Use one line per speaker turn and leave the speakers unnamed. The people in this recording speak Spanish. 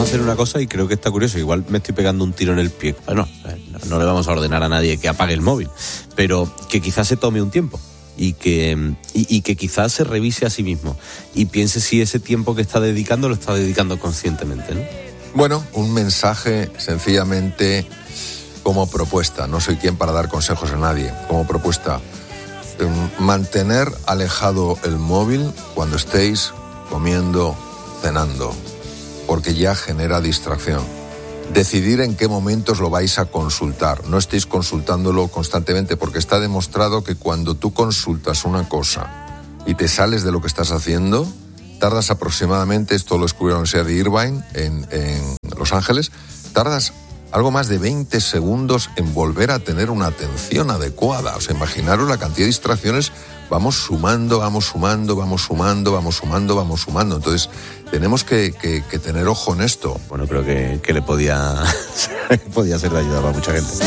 hacer una cosa y creo que está curioso. Igual me estoy pegando un tiro en el pie. Bueno, no le vamos a ordenar a nadie que apague el móvil, pero que quizás se tome un tiempo y que quizás se revise a sí mismo y piense si ese tiempo que está dedicando lo está dedicando conscientemente, ¿no?
Bueno, un mensaje sencillamente como propuesta. No soy quien para dar consejos a nadie. Como propuesta, mantener alejado el móvil cuando estéis comiendo, cenando, porque ya genera distracción. Decidir en qué momentos lo vais a consultar. No estéis consultándolo constantemente, porque está demostrado que cuando tú consultas una cosa y te sales de lo que estás haciendo, tardas aproximadamente, esto lo descubrió la Universidad de Irvine en Los Ángeles, tardas algo más de 20 segundos en volver a tener una atención adecuada. O sea, imaginaros la cantidad de distracciones, vamos sumando. Entonces, tenemos que tener ojo en esto.
Bueno, creo que le podía ser de ayuda para mucha gente.